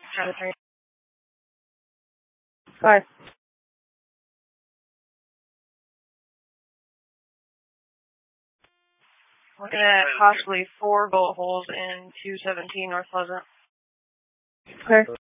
Bye. Looking at possibly 4 bullet holes in 217 North Pleasant. Okay.